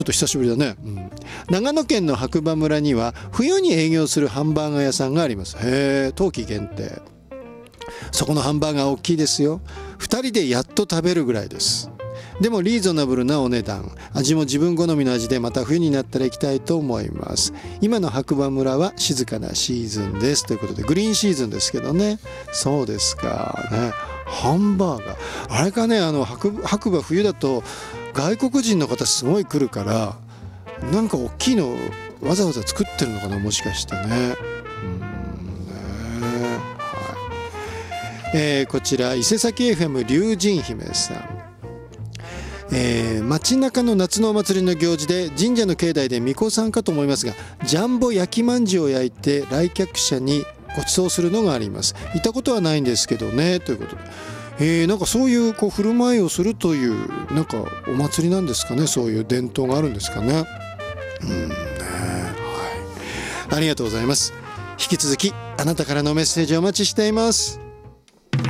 ょっと久しぶりだね、長野県の白馬村には冬に営業するハンバーガー屋さんがあります。へえ、冬季限定。そこのハンバーガー大きいですよ。2人でやっと食べるぐらいです。でもリーズナブルなお値段、味も自分好みの味で、また冬になったら行きたいと思います。今の白馬村は静かなシーズンですということで、グリーンシーズンですけどね。そうですかね。ハンバーガー、あれかね、白馬冬だと外国人の方すごい来るから、なんか大きいのわざわざ作ってるのかな、もしかしてね。こちら伊勢崎 FM 龍神姫さん、街中の夏のお祭りの行事で神社の境内で巫女さんかと思いますが、ジャンボ焼きまんじゅうを焼いて来客者にご馳走するのがあります。行ったことはないんですけどね、ということで、なんかそういう振る舞いをするというなんかお祭りなんですかね。そういう伝統があるんですかね。はい、ありがとうございます。引き続きあなたからのメッセージをお待ちしています。